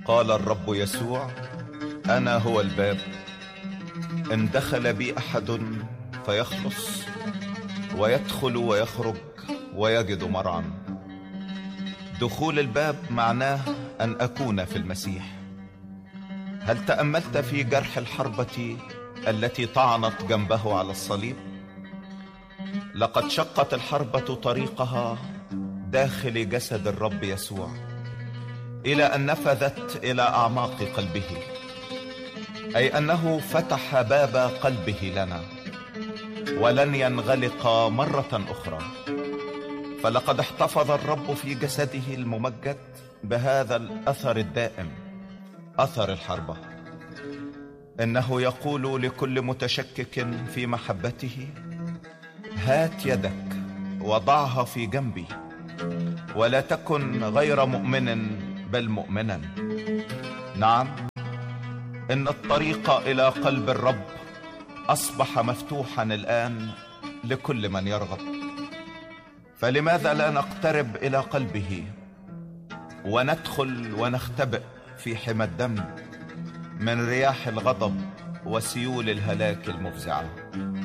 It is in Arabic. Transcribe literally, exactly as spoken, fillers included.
قال الرب يسوع: أنا هو الباب، إن دخل بي أحد فيخلص ويدخل ويخرج ويجد مرعا. دخول الباب معناه أن أكون في المسيح. هل تأملت في جرح الحربة التي طعنت جنبه على الصليب؟ لقد شقت الحربة طريقها داخل جسد الرب يسوع إلى أن نفذت إلى أعماق قلبه، أي أنه فتح باب قلبه لنا ولن ينغلق مرة أخرى. فلقد احتفظ الرب في جسده الممجد بهذا الأثر الدائم، أثر الحربة. إنه يقول لكل متشكك في محبته: هات يدك وضعها في جنبي، ولا تكن غير مؤمن بل مؤمنا. نعم، إن الطريق إلى قلب الرب أصبح مفتوحا الآن لكل من يرغب. فلماذا لا نقترب إلى قلبه وندخل ونختبئ في حمى الدم من رياح الغضب وسيول الهلاك المفزعة؟